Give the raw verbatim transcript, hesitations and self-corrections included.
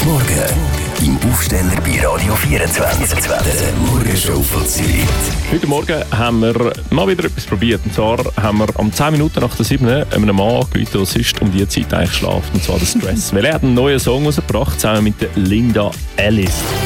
Morgen im Aufsteller bei Radio vierundzwanzig. Der Morgenshow von Zürich. Heute Morgen haben wir mal wieder etwas probiert. Und zwar haben wir um zehn Minuten nach der sieben einem Mann angerufen, der sonst um diese Zeit eigentlich schlaft. Und zwar der Stress. Weil er hat einen neuen Song rausgebracht, zusammen mit der Linda Ellis.